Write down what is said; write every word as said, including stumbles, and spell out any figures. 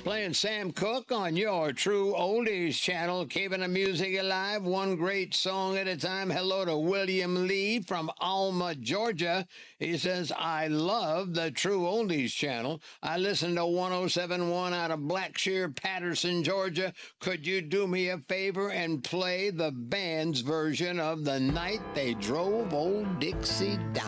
Playing Sam Cooke on your True Oldies channel, keeping the music alive, one great song at a time. Hello to William Lee from Alma, Georgia. He says, I love the True Oldies channel. I listen to one oh seven point one out of Blackshear, Patterson, Georgia. Could you do me a favor and play the band's version of The Night They Drove Old Dixie Down?